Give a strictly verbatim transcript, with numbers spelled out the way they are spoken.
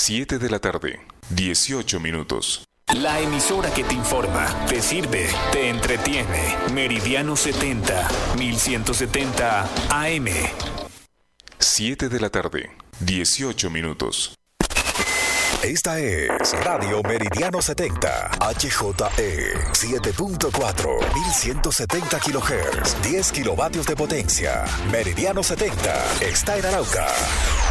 siete de la tarde, dieciocho minutos. La emisora que te informa, te sirve, te entretiene. Meridiano setenta, mil ciento setenta A M. siete de la tarde, dieciocho minutos. Esta es Radio Meridiano setenta, H J E siete punto cuatro, mil ciento setenta kilohertz, diez kilovatios de potencia. Meridiano setenta está en Arauca.